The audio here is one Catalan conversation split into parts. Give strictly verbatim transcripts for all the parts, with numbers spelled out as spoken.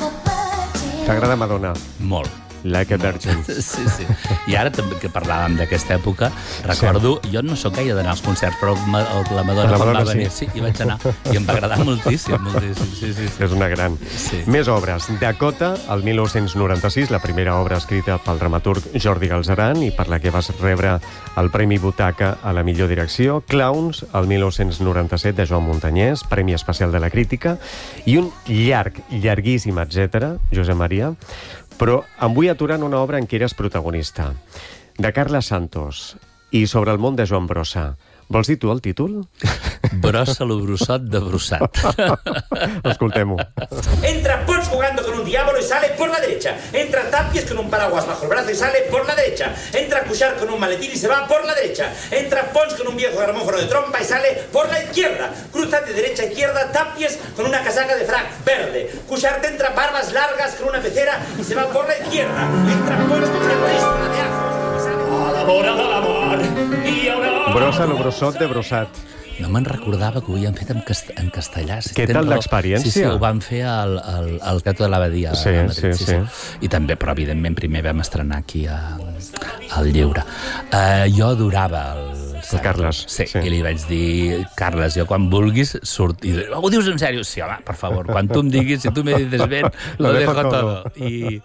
T'agrada Madonna? Molt. Like a Virgin. Sí, sí. I ara també que parlàvem d'aquesta època, recordo, sí. Jo no sóc gaire d'anar als concerts, però la Madonna, la Madonna va venir, sí. sí, hi vaig anar, i em va agradar moltíssim, moltíssim. Sí, sí, sí. És una gran. Sí. Més obres. Dakota, el mil nou-cents noranta-sis, la primera obra escrita pel dramaturg Jordi Galceran i per la que vas rebre el Premi Butaca a la millor direcció. Clowns, el mil nou-cents noranta-set, de Joan Montanyès, Premi Especial de la Crítica, i un llarg, llarguíssim, etcètera, Josep Maria, però em vull aturar en una obra en què eres protagonista, de Carla Santos, i sobre el món de Joan Brossa. Vols dir tu el títol? Brossa lo brussot de Brussat. Escoltem-ho. Entra Pons jugando con un diablo y sale por la derecha. Entra Tapies con un paraguas bajo el brazo y sale por la derecha. Entra Cuixart con un maletín y se va por la derecha. Entra Pons con un viejo gramófono de trompa y sale por la izquierda. Cruza de derecha a izquierda Tapies con una casaca de frac verde. Cuixart entra barbas largas con una pecera y se va por la izquierda. Entra Pons con una ristra de ajos y sale... A la vora de la mar hi haurà... Brossa lo brussot de Brussat. No me'n recordava que ho havien fet en, cast en castellà. Si Què tal l'experiència? Sí, sí, ho vam fer al, al, al Teatre de l'Abadia sí, a Madrid. Sí, sí, sí. I també, però evidentment, primer vam estrenar aquí a, al Lliure. Uh, jo adorava el... El Carles. Sí, sí, i li vaig dir, Carles, jo quan vulguis surt... I ho dius en sèrio? Sí, home, per favor, quan tu em diguis, si tu me dices ben, lo dejo todo. I,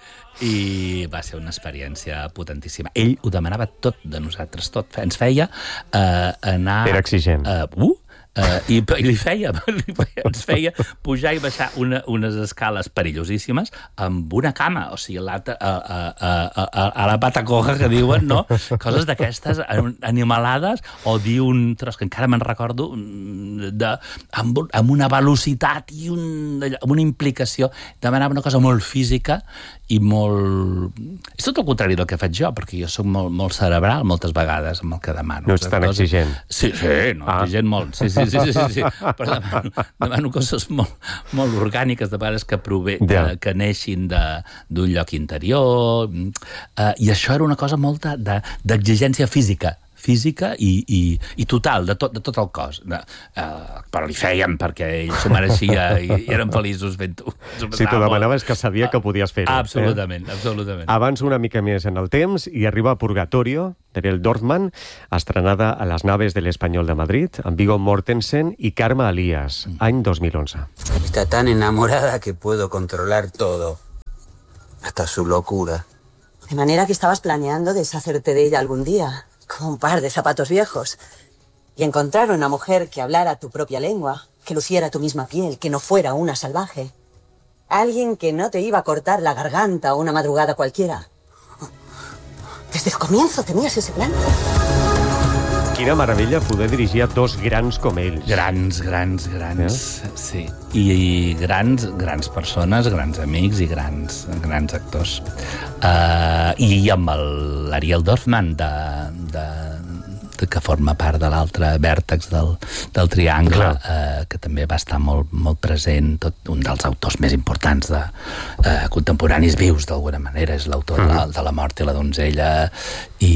i va ser una experiència potentíssima. Ell ho demanava tot de nosaltres, tot. Ens feia uh, anar... Era exigent. Uh, uh, Uh, i, i li feia, li feia, ens feia pujar i baixar una, unes escales perillosíssimes amb una cama, o sigui, a, a, a, a, a la pata coja que diuen, no? Coses d'aquestes animalades, o dir un tros que encara me'n recordo de, amb, amb una velocitat i un, amb una implicació, demanava una cosa molt física i molt... És tot el contrari del que faig jo, perquè jo soc molt, molt cerebral moltes vegades amb el que demano. No ets tan coses... exigent. Sí, sí, no, ah. exigent molt. Sí, sí, sí, sí, sí, sí. Però demano, demano coses molt, molt orgàniques, de vegades que, prové, yeah. que, que neixin d'un lloc interior. Uh, I això era una cosa molta d'exigència física. física i, i, i total, de tot, de tot el cos. Uh, però li fèiem perquè ell s'ho mereixia i, i érem feliços fent-ho. Si t'ho demanaves que sabia que podies fer-ho. Absolutament, eh? absolutament. Avanço una mica més en el temps i arriba a Purgatorio, d'Ariel Dorfman, estrenada a les naves de l'Espanyol de Madrid, amb Viggo Mortensen i Carme Elías, mm. any dos mil onze. Está tan enamorada que puedo controlar todo, hasta su locura. De manera que estabas planeando deshacerte de ella algún día, con un par de zapatos viejos, y encontrar una mujer que hablara tu propia lengua, que luciera tu misma piel, que no fuera una salvaje. Alguien que no te iba a cortar la garganta una madrugada cualquiera. Desde el comienzo tenías ese plan. Quina meravella poder dirigir a dos grans com ells. Grans, grans, grans, eh? Sí. I, I grans, grans persones, grans amics i grans, grans actors. Uh, I amb l'Ariel Dorfman, de, de, de, que forma part de l'altre vèrtex del, del triangle, uh, que també va estar molt, molt present, tot, un dels autors més importants de uh, contemporanis vius, d'alguna manera, és l'autor uh-huh. de, de La mort i la donzella, i,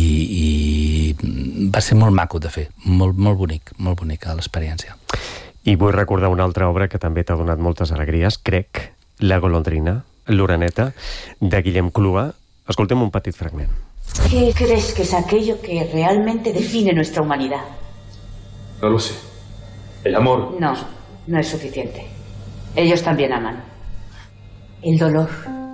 i va ser molt maco de fer, molt, molt bonic, molt bonica l'experiència. I vull recordar una altra obra que també t'ha donat moltes alegries, crec, La golondrina, l'oreneta, de Guillem Clua. Escoltem un petit fragment. ¿Qué crees que es aquello que realmente define nuestra humanidad? No lo sé. ¿El amor? No, no es suficiente. Ellos también aman. El dolor.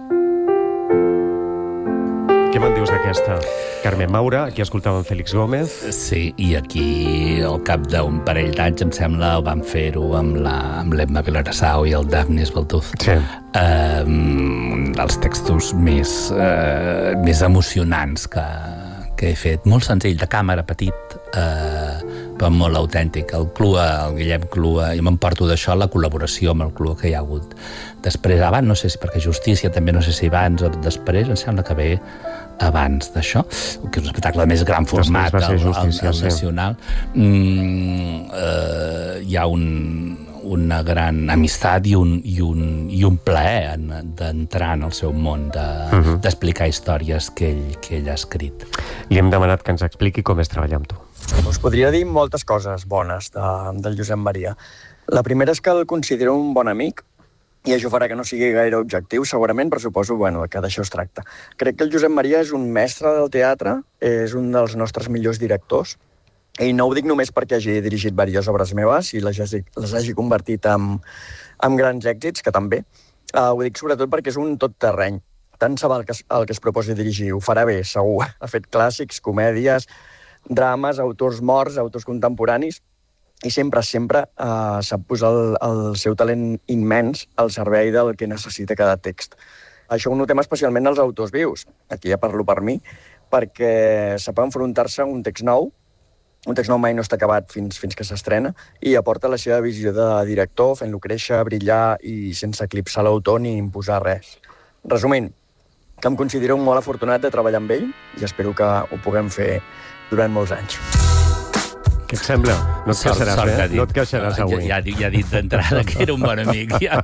Què me'n dius d'aquesta? Carmen Maura, aquí escoltàvem Félix Gómez. Sí, i aquí al cap d'un parell d'anys, em sembla, van fer-ho amb l'Emma Vilarassau i el Daphne Esbaltuz. Sí. Uh, un dels textos més, uh, més emocionants que, que he fet. Molt senzill, de càmera, petit, uh, però molt autèntic. El Clua, el Guillem Clua, i m'emporto d'això la col·laboració amb el Clua que hi ha hagut. Després, abans, no sé si perquè Justícia, també no sé si abans o després, em sembla que ve abans d'això, que és un espectacle de més gran format, el, el, el nacional. Mm, eh, hi ha un, una gran amistat i un, i un, i un plaer d'entrar en el seu món, d'explicar de, uh-huh. històries que ell, que ell ha escrit. Li hem demanat que ens expliqui com és treballar amb tu. Us podria dir moltes coses bones de, del Josep Maria. La primera és que el considero un bon amic i això farà que no sigui gaire objectiu, segurament, però suposo bueno, que d'això es tracta. Crec que el Josep Maria és un mestre del teatre, és un dels nostres millors directors, i no ho dic només perquè hagi dirigit diverses obres meves i les hagi, les hagi convertit en, en grans èxits, que també. Uh, ho dic sobretot perquè és un tot terreny. Tant sap el que, el que es proposi dirigir, ho farà bé, segur. Ha fet clàssics, comèdies, drames, autors morts, autors contemporanis, i sempre, sempre uh, sap posar el, el seu talent immens al servei del que necessita cada text. Això ho notem especialment als autors vius. Aquí ja parlo per mi, perquè sap enfrontar-se a un text nou. Un text nou mai no està acabat fins, fins que s'estrena i aporta la seva visió de director, fent-lo créixer, brillar i sense eclipsar l'autor ni imposar res. Resumint, que em considero molt afortunat de treballar amb ell i espero que ho puguem fer durant molts anys. Què et sembla? No et queixaràs, sort, eh? No et queixaràs avui. Ja, ja, ja ha dit d'entrada que era un bon amic, ja.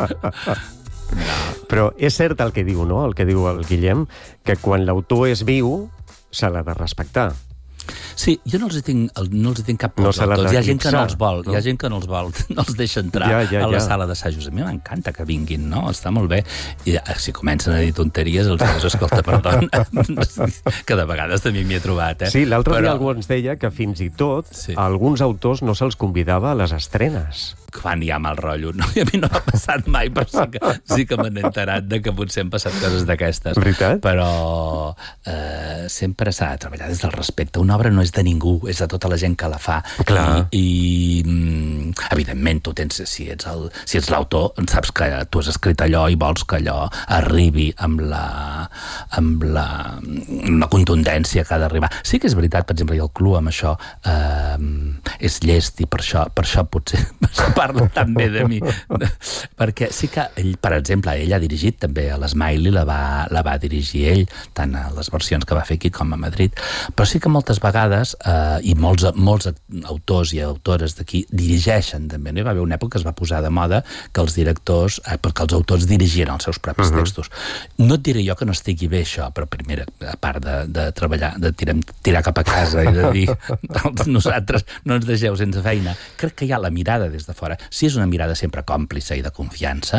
No. Però és cert el que diu, no?, el que diu el Guillem, que quan l'autor és viu se l'ha de respectar. Sí, jo no els tinc, no els tinc cap por. No se l'ha hi ha gent que no els vol, no? Hi ha gent que no els vol, no els deixa entrar ja, ja, a la ja. sala d'assajos. A mi m'encanta que vinguin, no? Està molt bé. I si comencen a dir tonteries, els dius, escolta, perdona, que de vegades també m'hi he trobat, eh? Sí, l'altre Però... dia algú ens deia que fins i tot sí. a alguns autors no se'ls convidava a les estrenes. Quan hi ha mal rotllo. No, I a mi no m'ha passat mai, però sí que, sí que m'he enterat de que potser han passat coses d'aquestes. Veritat? Però eh, sempre s'ha de treballar des del respecte. Una obra no és de ningú, és de tota la gent que la fa. Clar. I, i evidentment, tu tens, si ets el, si ets l'autor, saps que tu has escrit allò i vols que allò arribi amb la, amb la, amb la contundència que ha d'arribar. Sí que és veritat, per exemple, i el Clu amb això eh, és llest i per això, per això potser parla tan bé de mi. Perquè sí que ell, per exemple, ell ha dirigit també a l'Smiley, la va, la va dirigir ell, tant a les versions que va fer aquí com a Madrid, però sí que moltes vegades, eh, i molts, molts autors i autores d'aquí dirigeixen també, no? Hi va haver una època que es va posar de moda que els directors, eh, perquè els autors dirigien els seus propis uh-huh. textos. No et diré jo que no estigui bé això, però primera, a part de, de treballar, de tirar, tirar cap a casa i de dir nosaltres no ens deixeu sense feina, crec que hi ha la mirada des de fora. Si és una mirada sempre còmplice i de confiança,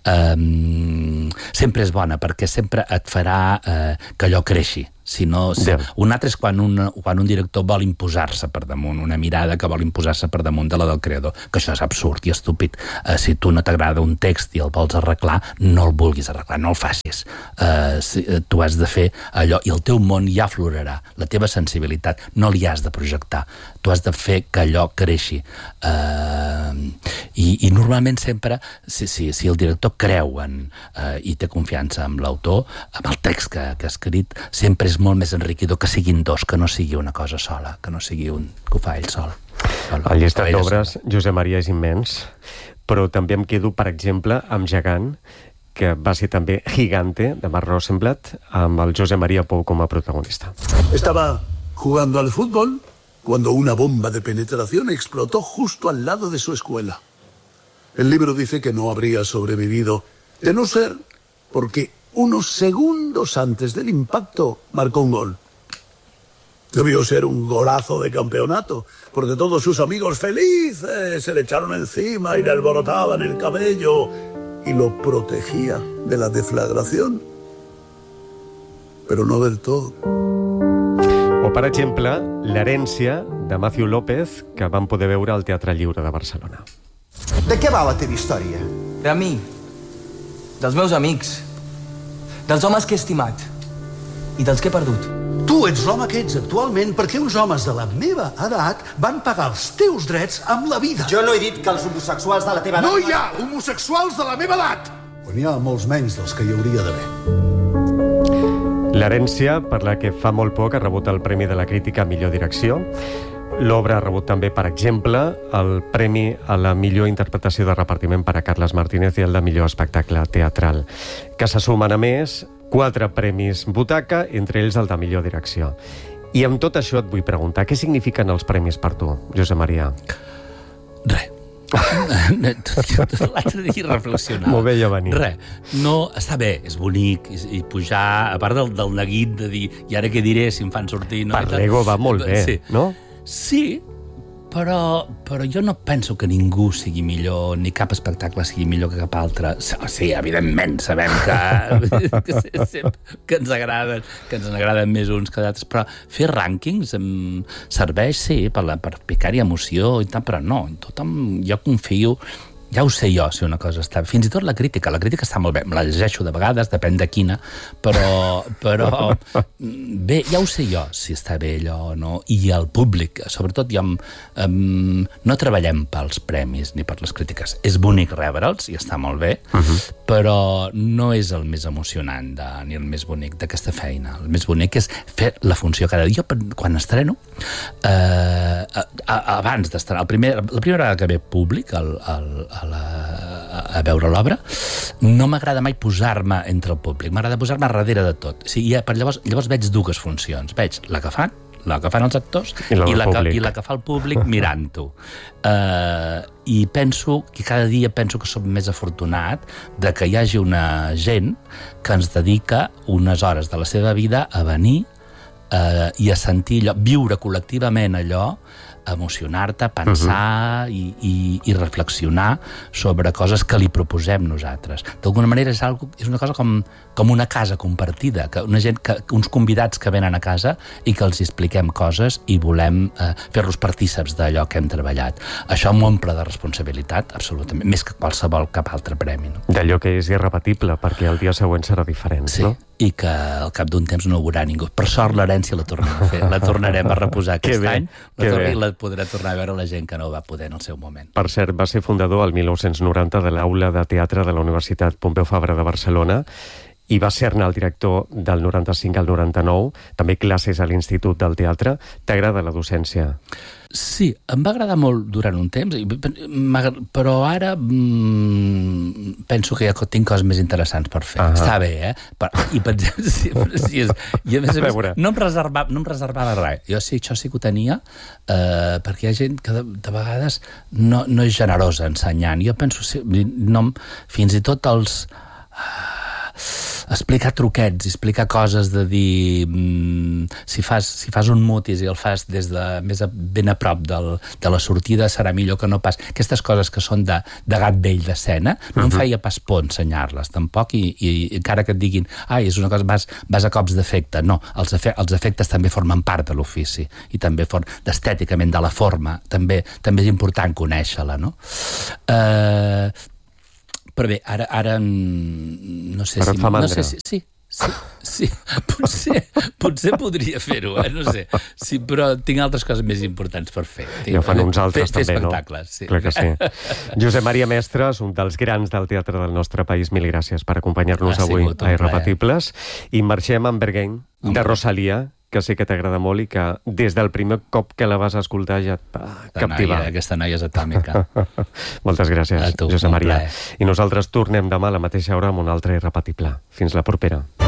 eh, sempre és bona, perquè sempre et farà eh, que allò creixi. Si no, si, un altre és quan un, quan un director vol imposar-se per damunt, una mirada que vol imposar-se per damunt de la del creador, que això és absurd i estúpid. Eh, si tu no t'agrada un text i el vols arreglar, no el vulguis arreglar, no el facis. Eh, si, tu has de fer allò i el teu món ja aflorarà, la teva sensibilitat no li has de projectar, tu has de fer que allò creixi. Eh, i, i normalment sempre, si, si, si el director creu en, eh, i té confiança amb l'autor, amb el text que, que ha escrit, sempre és molt més enriquidor que siguin dos, que no sigui una cosa sola, que no sigui un que ho fa ell sol. El llistat d'obres, Josep Maria, és immens, però també em quedo, per exemple, amb Gegant, que va ser també Gigante, de Marc Rosenblatt, amb el Josep Maria Pou com a protagonista. Estaba jugando al fútbol cuando una bomba de penetración explotó justo al lado de su escuela. El libro dice que no habría sobrevivido, de no ser porque unos segundos antes del impacto marcó un gol. Debió ser un golazo de campeonato, porque todos sus amigos felices se le echaron encima y le alborotaban el cabello y lo protegía de la deflagración. Pero no del todo. O, per exemple, L'herència, de Matthew López, que vam poder veure al Teatre Lliure de Barcelona. De què va la teva història? De mi, dels meus amics, dels homes que he estimat i dels que he perdut. Tu ets l'home que ets actualment perquè uns homes de la meva edat van pagar els teus drets amb la vida. Jo no he dit que els homosexuals de la teva edat... No hi ha homosexuals de la meva edat! O n'hi ha molts menys dels que hi hauria d'haver. L'herència, per la que fa molt poc ha rebut el Premi de la Crítica a Millor Direcció. L'obra ha rebut també, per exemple, el Premi a la millor interpretació de repartiment per a Carles Martínez i el de millor espectacle teatral, que se sumen a més quatre premis Butaca, entre ells el de millor direcció. I amb tot això et vull preguntar, què signifiquen els premis per tu, Josep Maria? Res. L'altre dia reflexionava. M'ho veia venir. Res. No, està bé, és bonic, i, i pujar, a part del, del neguit de dir, i ara què diré si em fan sortir... No? Per l'ego va molt bé, sí. no? Sí, Però, però jo no penso que ningú sigui millor, ni cap espectacle sigui millor que cap altre. Sí, evidentment, sabem que, que, que ens agraden, que ens agraden més uns que d'altres, però fer rànquings em serveix, sí, per, la, per picar-hi emoció i tant, però no, tothom, jo confio. Ja ho sé jo, si una cosa està... Fins i tot la crítica. La crítica està molt bé. Me la llegeixo de vegades, depèn de quina, però... però bé, ja ho sé jo, si està bé allò o no. I el públic, sobretot, jo... Um, no treballem pels premis ni per les crítiques. És bonic rebre'ls, i està molt bé, uh-huh. però no és el més emocionant de, ni el més bonic d'aquesta feina. El més bonic és fer la funció cada dia. Jo, quan estreno, eh, abans d'estrenar... La primera vegada que ve públic, el, el A, la, a veure l'obra, no m'agrada mai posar-me entre el públic, m'agrada posar-me darrere de tot. O sigui, ja, per llavors, llavors veig dues funcions. Veig la que fan, la que fan els actors i la, i la, que, i la que fa el públic mirant-ho. Uh, I penso, que cada dia penso que som més afortunat de que hi hagi una gent que ens dedica unes hores de la seva vida a venir uh, i a sentir allò, viure col·lectivament allò, emocionar-te, pensar uh-huh. i, i, i reflexionar sobre coses que li proposem nosaltres. D'alguna manera és, algo, és una cosa com, com una casa compartida, que una gent que, uns convidats que venen a casa i que els expliquem coses i volem eh, fer-los partíceps d'allò que hem treballat. Això m'omple de responsabilitat, absolutament, més que qualsevol cap altre premi. No? D'allò que és irrepetible, perquè el dia següent serà diferent, sí. no? I que al cap d'un temps no ho veurà ningú. Per sort, l'herència la tornem a fer. La tornarem a reposar aquest any. La, tor- la podrà tornar a veure la gent que no ho va poder en el seu moment. Per cert, va ser fundador el mil nou-cents noranta de l'Aula de Teatre de la Universitat Pompeu Fabra de Barcelona i va ser-ne el director del noranta-cinc al noranta-nou, també classes a l'Institut del Teatre. T'agrada la docència? Sí, em va agradar molt durant un temps, però ara mmm, penso que ja tinc coses més interessants per fer. Uh-huh. Està bé, eh? Per, I per exemple, sí, sí, és, i a més a més, no em, reservava, no em reservava res. Jo sí, això sí que ho tenia, eh, perquè hi ha gent que de, de vegades no, no és generosa ensenyant. Jo penso, sí, no, fins i tot els... explicar truquets, explicar coses de dir mm, si, fas, si fas un mutis i el fas des de més a, ben a prop del, de la sortida serà millor que no pas. Aquestes coses que són de, de gat vell d'escena, no uh-huh. em feia pas por ensenyar-les tampoc i, i encara que et diguin ai, és una cosa, vas, vas a cops d'efecte. No, els, efe, els efectes també formen part de l'ofici i també for, d'estèticament de la forma, també, també és important conèixer-la, no? Eh... Uh, Però bé, ara, ara no sé ara si... fa mandra. No sé si sí, sí, sí, potser, potser podria fer-ho, eh? No sé. Sí, però tinc altres coses més importants per fer. Ja fan uns altres fer, també, fer espectacles, no? Sí. Clar que sí. Josep Maria Mestres, un dels grans del teatre del nostre país, mil gràcies per acompanyar-nos avui a Irrepetibles. I marxem amb Berghain, de Rosalia, que sé que t'agrada molt i que des del primer cop que la vas escoltar ja et va captivar. Noia, aquesta noia és atòmica. Moltes gràcies, tu, Josep Maria. I nosaltres tornem demà a la mateixa hora amb un altre Irrepetible. Fins la propera.